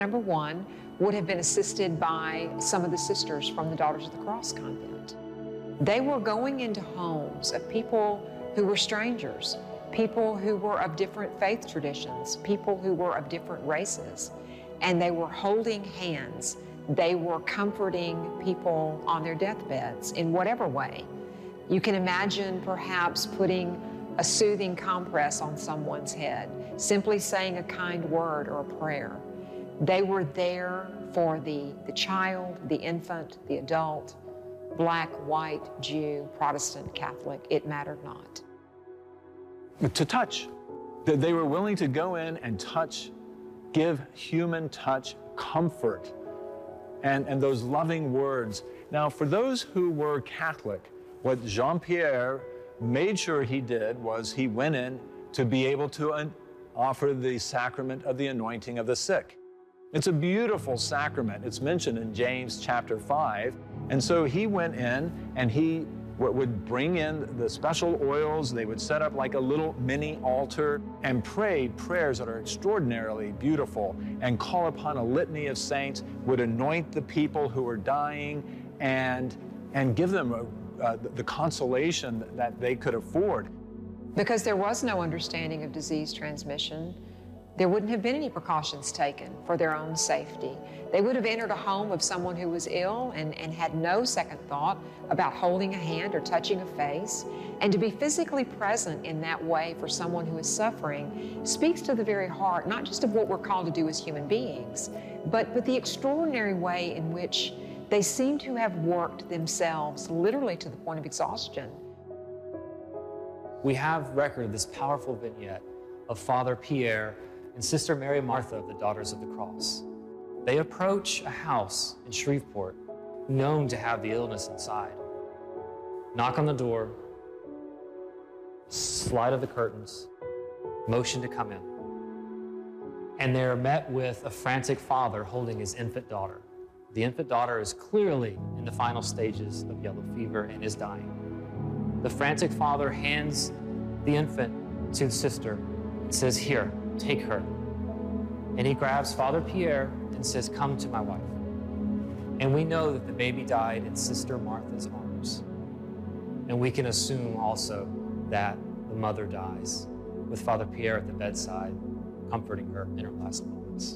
Number one would have been assisted by some of the sisters from the Daughters of the Cross convent. They were going into homes of people who were strangers, people who were of different faith traditions, people who were of different races, and they were holding hands. They were comforting people on their deathbeds in whatever way. You can imagine perhaps putting a soothing compress on someone's head, simply saying a kind word or a prayer. They were there for the child, the infant, the adult, black, white, Jew, Protestant, Catholic, it mattered not. To touch. They were willing to go in and touch, give human touch, comfort, and those loving words. Now, for those who were Catholic, what Jean-Pierre made sure he did was he went in to be able to offer the sacrament of the anointing of the sick. It's a beautiful sacrament. It's mentioned in James chapter 5. And so he went in and he would bring in the special oils. They would set up like a little mini altar and pray prayers that are extraordinarily beautiful and call upon a litany of saints, would anoint the people who were dying and give them the consolation that they could afford. Because there was no understanding of disease transmission, there wouldn't have been any precautions taken for their own safety. They would have entered a home of someone who was ill and had no second thought about holding a hand or touching a face. And to be physically present in that way for someone who is suffering speaks to the very heart, not just of what we're called to do as human beings, but the extraordinary way in which they seem to have worked themselves literally to the point of exhaustion. We have record of this powerful vignette of Father Pierre and Sister Mary Martha of the Daughters of the Cross. They approach a house in Shreveport known to have the illness inside. Knock on the door, slide of the curtains, motion to come in. And they're met with a frantic father holding his infant daughter. The infant daughter is clearly in the final stages of yellow fever and is dying. The frantic father hands the infant to the sister and says, "Here, take her." And he grabs Father Pierre and says, "Come to my wife." And we know that the baby died in Sister Martha's arms. And we can assume also that the mother dies with Father Pierre at the bedside, comforting her in her last moments.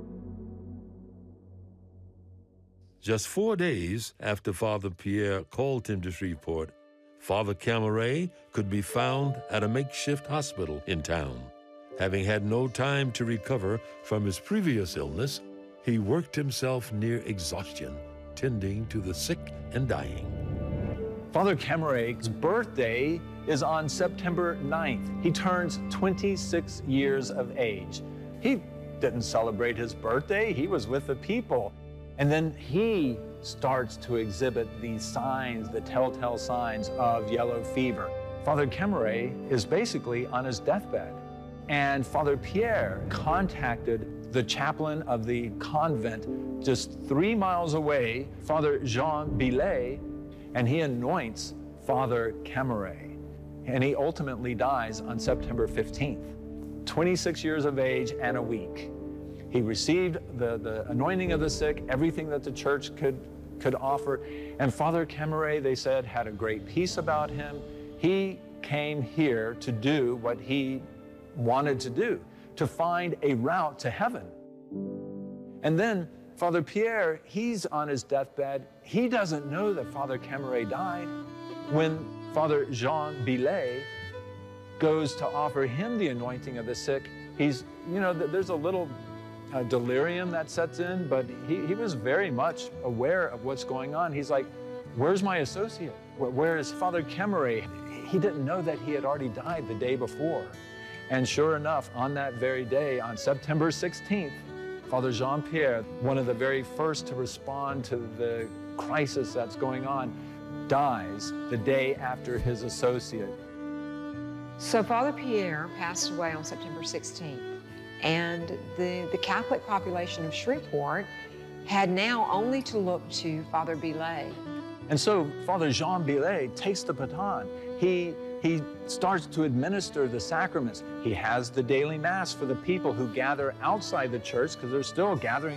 Just 4 days after Father Pierre called him to Shreveport, Father Camaret could be found at a makeshift hospital in town. Having had no time to recover from his previous illness, he worked himself near exhaustion, tending to the sick and dying. Father Camaret's birthday is on September 9th. He turns 26 years of age. He didn't celebrate his birthday. He was with the people. And then he starts to exhibit these signs, the telltale signs of yellow fever. Father Camaret is basically on his deathbed. And Father Pierre contacted the chaplain of the convent just 3 miles away, Father Jean Billet, and he anoints Father Camaret. And he ultimately dies on September 15th, 26 years of age and a week. He received the anointing of the sick, everything that the church could offer. And Father Camaret, they said, had a great peace about him. He came here to do what he wanted to do, to find a route to heaven. And then Father Pierre, he's on his deathbed. He doesn't know that Father Camaret died. When Father Jean Billet goes to offer him the anointing of the sick, he's, there's a little delirium that sets in, but he was very much aware of what's going on. He's like, "Where's my associate? Where is Father Camaret?" He didn't know that he had already died the day before. And sure enough, on that very day, on September 16th, Father Jean-Pierre, one of the very first to respond to the crisis that's going on, dies the day after his associate. So Father Pierre passed away on September 16th. And the Catholic population of Shreveport had now only to look to Father Billet. And so Father Jean Billet takes the baton. He starts to administer the sacraments. He has the daily Mass for the people who gather outside the church, because they're still gathering